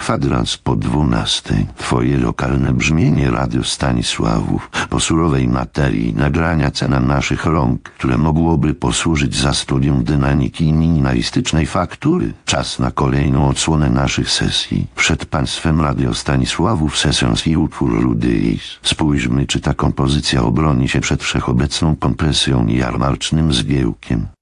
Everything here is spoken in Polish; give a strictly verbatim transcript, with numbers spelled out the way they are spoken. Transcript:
kwadrans po dwunastej. Twoje lokalne brzmienie, Radio Stanisławów. Po surowej materii nagrania cena naszych rąk, które mogłoby posłużyć za studium dynamiki i minimalistycznej faktury. Czas na kolejną odsłonę naszych sesji. Przed państwem Radio Stanisławów sesją i utwór Rudyis. Spójrzmy, czy ta kompozycja obroni się przed wszechobecną kompresją i jarmarcznym zgiełkiem.